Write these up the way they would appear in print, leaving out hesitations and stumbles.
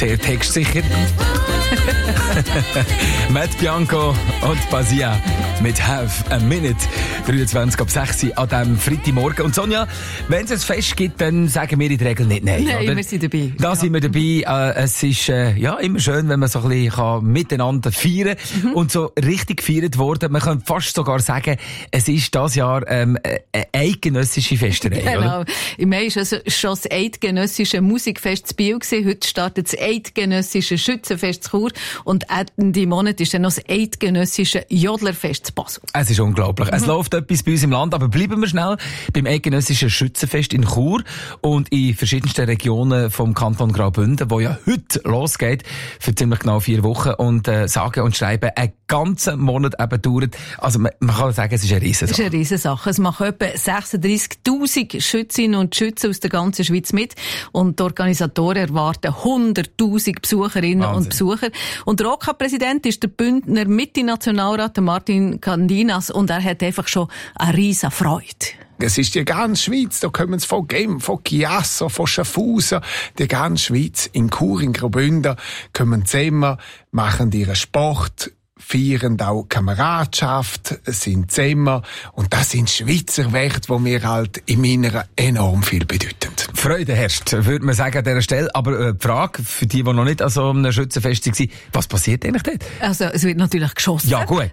Der Text sicher. Matt Bianco und Basia mit Have a Minute. 23 ab 6 an diesem Freitagmorgen. Und Sonja, wenn es ein Fest gibt, dann sagen wir in der Regel nicht nein. Nein, oder? wir sind dabei. Da sind wir dabei. Es ist immer schön, wenn man so ein bisschen miteinander feiern kann. Und so richtig gefeiert worden. Man könnte fast sogar sagen, es ist dieses Jahr eine eidgenössische Festerei. Genau. Oder? Im Mai war schon das eidgenössische Musikfest zu Biel gewesen. Heute startet das eidgenössische Schützenfest zu Chur. Und Ende Monat ist dann noch das eidgenössische Jodlerfest zu Basel. Es ist unglaublich. Es läuft etwas bei uns im Land, aber bleiben wir schnell beim eidgenössischen Schützenfest in Chur und in verschiedensten Regionen vom Kanton Graubünden, wo ja heute losgeht, für ziemlich genau 4 Wochen und sage und schreibe einen ganzen Monat eben dauert. Also man kann sagen, es ist eine Riesensache. Es ist eine Riesensache. Es machen etwa 36'000 Schützinnen und Schützen aus der ganzen Schweiz mit und die Organisatoren erwarten 100'000 Besucherinnen Wahnsinn. und Besucher. Und der OK-Präsident ist der Bündner Mitte-Nationalrat Martin Candinas und er hat einfach schon eine riesen Freude. Es ist die ganze Schweiz, da kommen sie von Genf, von Chiasso, von Schaffhausen, die ganze Schweiz. In Chur, in Graubünden kommen zusammen, machen ihren Sport, feiern auch Kameradschaft, sind zusammen. Und das sind Schweizer Werte, die mir halt im Inneren enorm viel bedeuten. Freude herrscht, würde man sagen an dieser Stelle. Aber die Frage, für die noch nicht an so einem Schützenfest waren, was passiert eigentlich dort? Also, es wird natürlich geschossen. Ja, gut.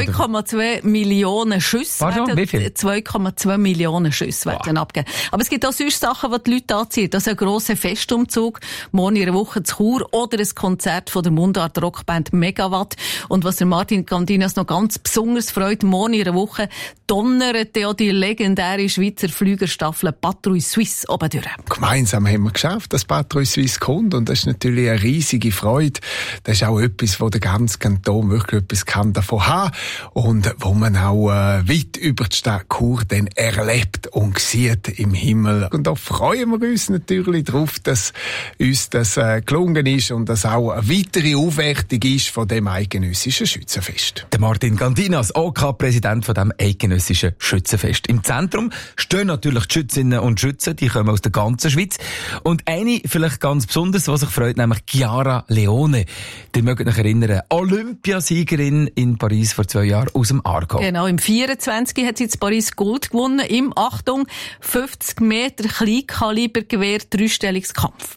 2,2 Millionen Schüsse. Pardon, wie viel? 2,2 Millionen Schüsse werden abgegeben. Aber es gibt auch sonst Sachen, die die Leute anziehen. Das ist ein grosser Festumzug, morgen in einer Woche zu Chur oder ein Konzert von der Mundart-Rockband Megawatt. Und was der Martin Candinas noch ganz besonders freut, morgen in einer Woche donnert ja die legendäre Schweizer Flügerstaffel Patrouille Suisse oben durch. Gemeinsam haben wir geschafft, dass Patrouille Suisse kommt. Und das ist natürlich eine riesige Freude. Das ist auch etwas, wo der ganze Kanton wirklich etwas kann davon haben und wo man auch weit über die Stadt Chur dann erlebt und sieht im Himmel. Und da freuen wir uns natürlich darauf, dass uns das gelungen ist und dass auch eine weitere Aufwertung ist von dem eidgenössischen Schützenfest. Der Martin Candinas, OK-Präsident von dem eidgenössischen Schützenfest. Im Zentrum stehen natürlich die Schützinnen und Schützen, die kommen aus der ganzen Schweiz. Und eine vielleicht ganz besonders, was sich freut, nämlich Chiara Leone. Die mögt euch erinnern, Olympiasiegerin in Paris vor 2 Jahren aus dem Aargau. Genau, im 24 hat sie in Paris Gold gewonnen, im, Achtung, 50 Meter Kleinkalibergewehr, 3-Stellungskampf.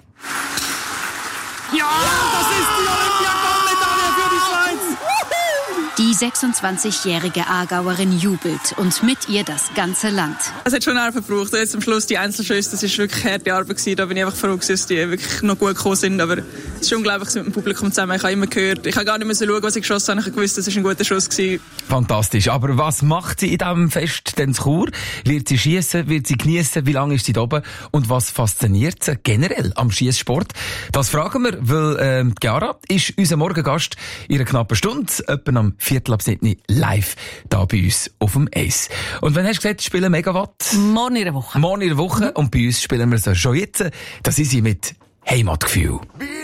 Ja, das ist die Olympia-Goldmedaille für die Schweiz! Die 26-jährige Aargauerin jubelt und mit ihr das ganze Land. Es hat schon Nerven gebraucht. Jetzt am Schluss die Einzelschüsse, das war wirklich harte Arbeit gewesen. Da bin ich einfach froh, dass die wirklich noch gut gekommen sind. Aber es ist unglaublich mit dem Publikum zusammen. Ich habe immer gehört, ich habe gar nicht mehr schauen, was ich geschossen habe. Ich habe gewusst, das war ein guter Schuss gewesen. Fantastisch. Aber was macht sie in diesem Fest denn zu Chur? Wird sie schiessen? Wird sie geniessen? Wie lange ist sie da oben? Und was fasziniert sie generell am Schiesssport? Das fragen wir, weil Chiara ist unser Morgengast in einer knappen Stunde, etwa am 6:45 live da bei uns auf dem Ace. Und wenn hast du gesagt, spielen Megawatt? Morgen in einer Woche. Morgen in einer Woche. Und bei uns spielen wir so schon jetzt. Das ist sie mit Heimatgefühl.